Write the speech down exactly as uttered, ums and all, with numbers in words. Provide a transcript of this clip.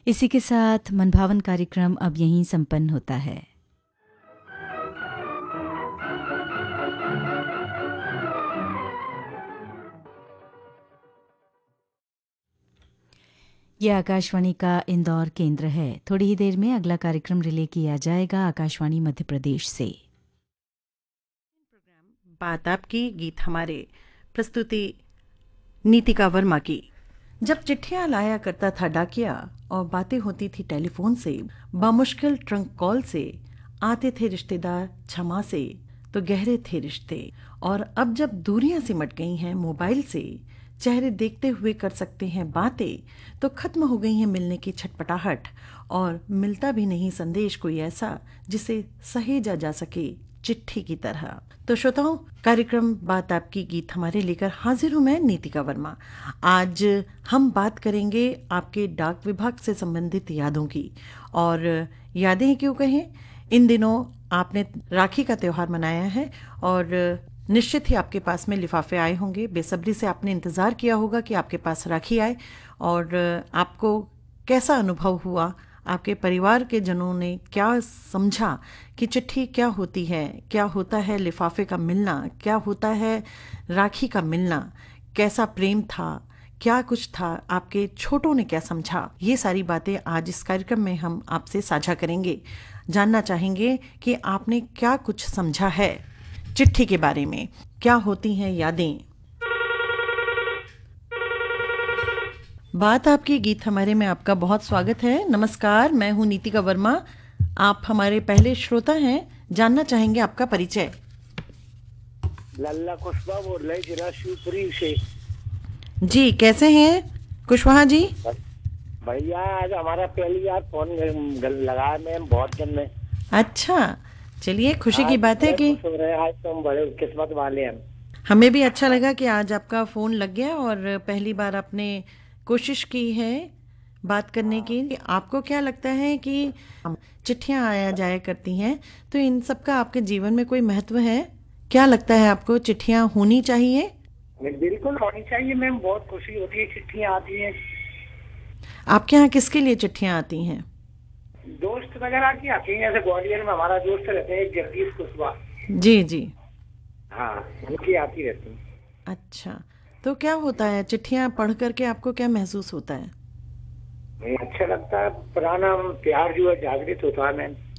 इसी के साथ मनभावन कार्यक्रम अब यहीं संपन्न होता है। यह आकाशवाणी का इंदौर केंद्र है। थोड़ी ही देर में अगला कार्यक्रम रिले किया जाएगा आकाशवाणी मध्य प्रदेश से। बात आपकी, गीत हमारे। प्रस्तुति नीतिका वर्मा की। जब चिट्ठियां लाया करता था डाकिया और बातें होती थी टेलीफोन से, बामुश्किल ट्रंक कॉल से, आते थे रिश्तेदार क्षमा से, तो गहरे थे रिश्ते। और अब जब दूरियां सिमट गई हैं मोबाइल से, चेहरे देखते हुए कर सकते हैं बातें, तो खत्म हो गई है मिलने की छटपटाहट, और मिलता भी नहीं संदेश कोई ऐसा जिसे सहेजा जा सके चिट्ठी की तरह। तो श्रोताओं, कार्यक्रम बात आपकी, गीत हमारे लेकर हाजिर हूं मैं नीतिका वर्मा। आज हम बात करेंगे आपके डाक विभाग से संबंधित यादों की। और यादें क्यों कहें, इन दिनों आपने राखी का त्योहार मनाया है और निश्चित ही आपके पास में लिफाफे आए होंगे। बेसब्री से आपने इंतज़ार किया होगा कि आपके पास राखी आए, और आपको कैसा अनुभव हुआ, आपके परिवार के जनों ने क्या समझा कि चिट्ठी क्या होती है, क्या होता है लिफाफे का मिलना, क्या होता है राखी का मिलना, कैसा प्रेम था, क्या कुछ था, आपके छोटों ने क्या समझा। ये सारी बातें आज इस कार्यक्रम में हम आपसे साझा करेंगे। जानना चाहेंगे कि आपने क्या कुछ समझा है चिट्ठी के बारे में, क्या होती हैं यादें। बात आपकी, गीत हमारे में आपका बहुत स्वागत है। नमस्कार, मैं हूं नीतिका वर्मा। आप हमारे पहले श्रोता हैं। जानना चाहेंगे आपका परिचय। लल्ला कुशवाहा बोल रही जिला शिवपुरी से। जी, कैसे हैं कुशवाहा जी? भैया, आज हमारा पहली बार फोन लगा मैम, बहुत दिन में। अच्छा, चलिए, खुशी की बात है कि आज तो हम बड़े किस्मत वाले हैं। हमें भी अच्छा लगा कि आज आपका फोन लग गया और पहली बार आपने कोशिश की है बात करने की। आपको क्या लगता है कि चिट्ठियां आया जाया करती हैं, तो इन सब का आपके जीवन में कोई महत्व है? क्या लगता है आपको, चिट्ठियां होनी चाहिए? बिल्कुल होनी चाहिए मैम, बहुत खुशी होती है चिट्ठियां आती हैं। आपके यहाँ किसके लिए चिट्ठियां आती हैं? दोस्त वगैरह की आती हैं, जैसे ग्वालियर में हमारा दोस्त रहते हैं जगदीश कुशवाहा। जी जी, हाँ, उनकी आती रहती है। अच्छा, तो क्या होता है चिट्ठियां पढ़ करके, आपको क्या महसूस होता है? अच्छा लगता है, पुराना प्यार जो है जागृत होता है मैम।